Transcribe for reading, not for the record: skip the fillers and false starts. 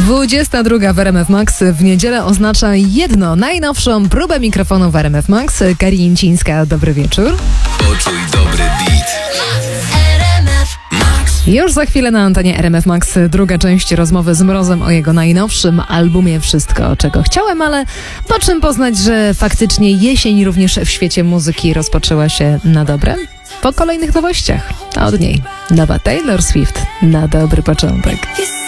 22 w RMF Max w niedzielę oznacza jedno, najnowszą próbę mikrofonu w RMF Max. Karin Cińska, dobry wieczór. Poczuj dobry beat. Już za chwilę na antenie RMF Max druga część rozmowy z Mrozem o jego najnowszym albumie Wszystko, czego chciałem, ale po czym poznać, że faktycznie jesień również w świecie muzyki rozpoczęła się na dobre? Po kolejnych nowościach, a od niej nowa Taylor Swift na dobry początek.